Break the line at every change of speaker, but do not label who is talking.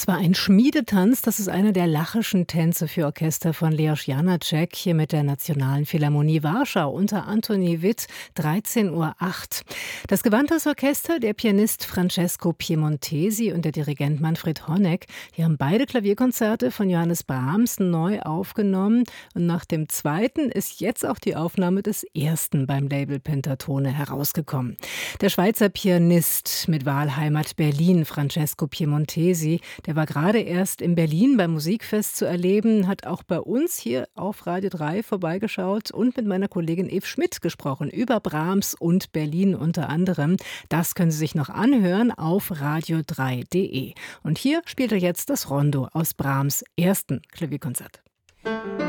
Das war ein Schmiedetanz. Das ist einer der Lachischen Tänze für Orchester von Leos Janáček, hier mit der Nationalen Philharmonie Warschau unter Antoni Witt, 13:08 Uhr. Das Gewandhaus Orchester, der Pianist Francesco Piemontesi und der Dirigent Manfred Honeck, die haben beide Klavierkonzerte von Johannes Brahms neu aufgenommen. Und nach dem zweiten ist jetzt auch die Aufnahme des ersten beim Label Pentatone herausgekommen. Der Schweizer Pianist mit Wahlheimat Berlin, Francesco Piemontesi, der war gerade erst in Berlin beim Musikfest zu erleben, hat auch bei uns hier auf Radio 3 vorbeigeschaut und mit meiner Kollegin Eve Schmidt gesprochen über Brahms und Berlin unter anderem. Das können Sie sich noch anhören auf radio3.de. Und hier spielt er jetzt das Rondo aus Brahms' ersten Klavierkonzert.